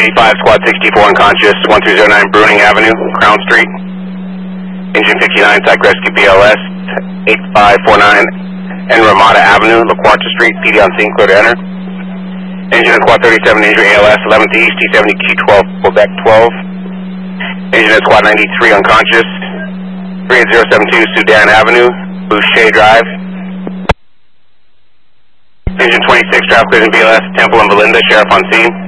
85, Squad 64 unconscious, 1309 Bruning Avenue, Crown Street. Engine 59, Psych Rescue BLS, 8549 and Ramada Avenue, La Cuarta Street, PD on scene, clear to enter. Engine at Squad 37, injury ALS, 11th East, T70, Q12, Quebec 12. Engine at Squad 93, unconscious, 38072 Sudan Avenue, Boucher Drive. Engine 26, traffic collision BLS, Temple and Belinda, Sheriff on scene.